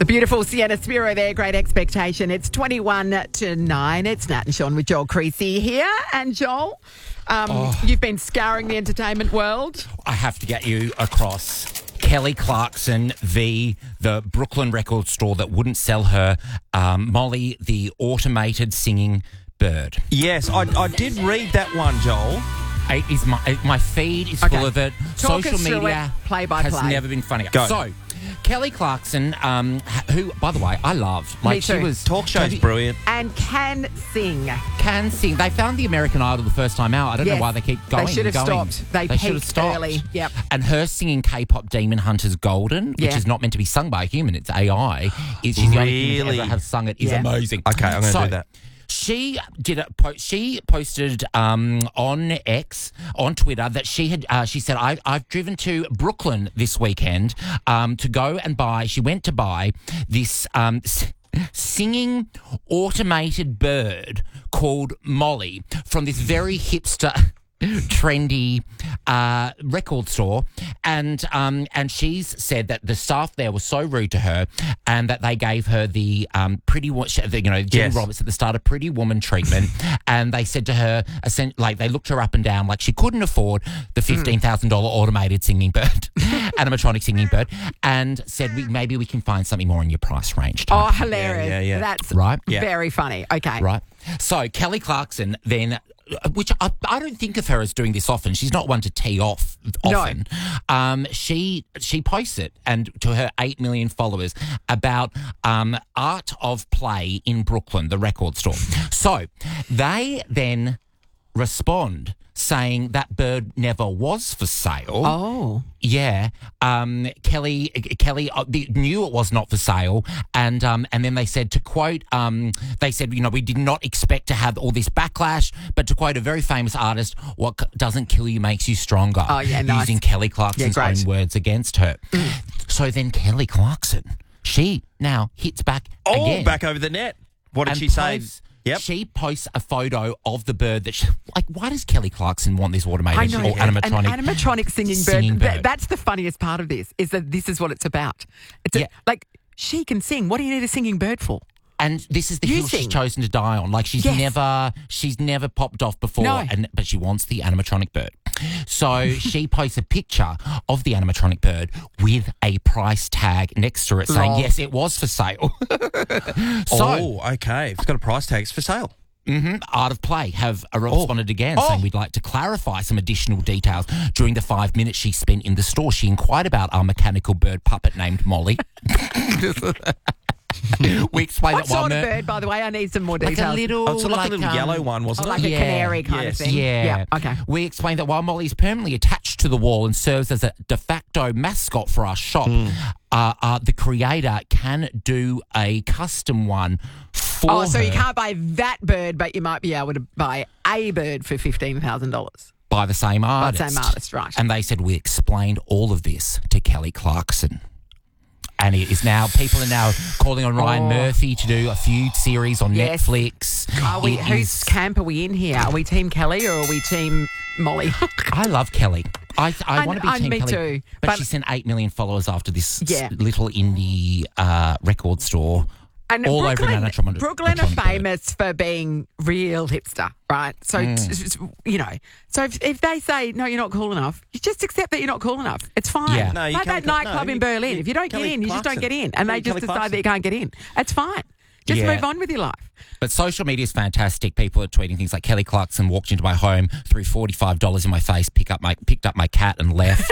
The beautiful Sienna Spiro there, Great Expectation. It's 21 to 9. It's Nat and Sean with Joel Creasy here. And Joel, you've been scouring the entertainment world. I have to get you across Kelly Clarkson v. the Brooklyn record store that wouldn't sell her Molly, the automated singing bird. Yes, I did read that one, Joel. It is my feed is Okay. full of it. Talk Social us through media it, play by has play. never been funnier. Go. So, Kelly Clarkson, who, by the way, I love. Me too. She was Talk show's brilliant. And can sing. Can sing. They found the American Idol the first time out. I don't know Yes. why they keep going. They should have and going. stopped. They should have peaked stopped. early. Yep. And her singing K-pop Demon Hunter's Golden, which Yeah. is not meant to be sung by a human, it's AI. She's the only human to Really? ever have sung it. Is Yeah. amazing. Okay, I'm going to So, do that. She did a she posted on X, on Twitter, that she had. She said, "I've driven to Brooklyn this weekend to go and buy." She went to buy this singing automated bird called Molly from this very hipster, trendy record store, and she's said that the staff there was so rude to her, and that they gave her the Jen Yes. Roberts at the start of Pretty Woman treatment, and they said to her, like, they looked her up and down like she couldn't afford the $15,000 automated singing bird, animatronic singing bird, and said, maybe we can find something more in your price range. Oh, hilarious. Yeah. That's Right? Yeah. very funny. Okay. Right. So Kelly Clarkson then, which I don't think of her as doing this often. She's not one to tee off often. No. She posts it, and to her 8 million followers, about Art of Play in Brooklyn, the record store. So they then respond saying that bird never was for sale. Oh. Yeah, Kelly knew it was not for sale, and then they said, to quote, they said, we did not expect to have all this backlash, but to quote a very famous artist, "What doesn't kill you makes you stronger." Oh, yeah, nice. Using Kelly Clarkson's great. own words against her. So then Kelly Clarkson, she now hits back again. Back over the net. What did And she say? posts- Yep. She posts a photo of the bird that why does Kelly Clarkson want this automated I know. or animatronic? An animatronic singing bird. That's the funniest part of this, is that this is what it's about. It's Yeah. like, she can sing. What do you need a singing bird for? And this is the You hill she's sing. chosen to die on. Like, she's Yes. never popped off before, No. but she wants the animatronic bird. So she posts a picture of the animatronic bird with a price tag next to it saying, Lol. yes, it was for sale. Okay. It's got a price tag. It's for sale. Art of Play have responded again, saying, we'd like to clarify some additional details. During the 5 minutes she spent in the store, she inquired about our mechanical bird puppet named Molly. We explained What that while sort of bird, by the way? I need some more like details. a little, Oh, it's like a little yellow one, wasn't like it? a canary kind of thing. Yeah. Okay. We explained that while Molly is permanently attached to the wall and serves as a de facto mascot for our shop, the creator can do a custom one for Oh, so her you can't buy that bird, but you might be able to buy a bird for $15,000. by the same artist. same artist, right. And they said, we explained all of this to Kelly Clarkson. And people are now calling on Ryan Murphy to do a feud series on Yes. Netflix. Whose camp are we in here? Are we Team Kelly or are we Team Molly? I love Kelly. I want to be Team me Kelly. too. But she sent 8 million followers after this Yeah. little indie record store. And all over an animatronic. Brooklyn are famous for being real hipster, right? So, so if they say, no, you're not cool enough, you just accept that you're not cool enough. It's fine. Yeah. No, you like that can't- nightclub no, in you- Berlin. If you don't get Kelly in, you just don't Clarkson. get in. And they just Kelly decide Clarkson. that you can't get in. It's fine. Just Yeah. move on with your life. But social media is fantastic. People are tweeting things like, Kelly Clarkson walked into my home, threw $45 in my face, picked up my cat and left.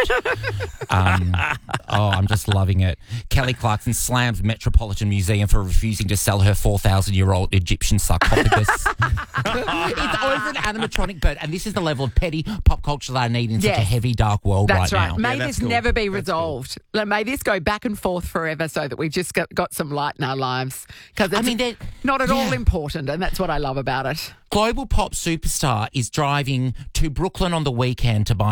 I'm just loving it. Kelly Clarkson slams Metropolitan Museum for refusing to sell her 4,000-year-old Egyptian sarcophagus. It's over an animatronic bird, and this is the level of petty pop culture that I need in such a Yes. heavy, dark world That's right right. now. May Yeah, this that's cool. never be That's cool. resolved. May this go back and forth forever so that we've just got some light in our lives. Because it's not at all important, and that's what I love about it. Global pop superstar is driving to Brooklyn on the weekend to buy